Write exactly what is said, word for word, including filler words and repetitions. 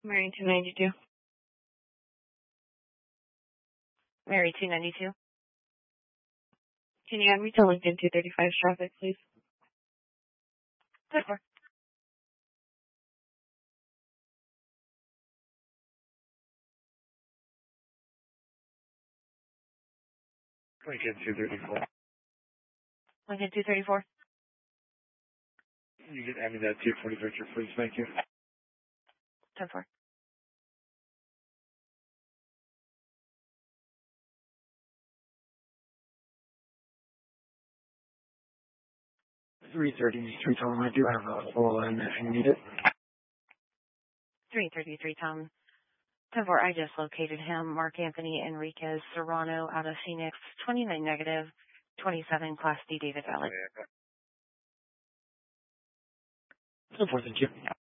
Mary two ninety-two. Mary two ninety-two. Can you add me to LinkedIn two thirty-five traffic, please? Good. Lincoln two thirty-four. Lincoln two thirty-four. You can add me that two forty Victor, please. Thank you. ten four. three thirty-three Tom, I do have a full line if you need it. three thirty-three Tom. ten four, I just located him. Mark Anthony Enriquez Serrano out of Phoenix. twenty-nine negative. twenty-seven Class D David Valley. ten four, thank you.